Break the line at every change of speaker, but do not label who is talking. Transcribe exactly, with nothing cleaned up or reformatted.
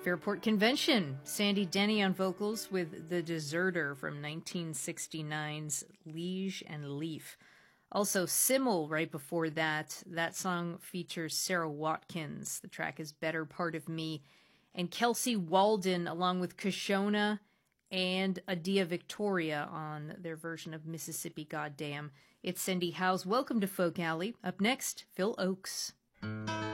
Fairport Convention, Sandy Denny on vocals with The Deserter from nineteen sixty-nine's Liege and Leaf. Also, Simmel right before that. That song features Sarah Watkins. The track is Better Part of Me. And Kelsey Walden along with Kashona and Adia Victoria on their version of Mississippi Goddamn. It's Cindy Howes. Welcome to Folk Alley. Up next, Phil Oakes.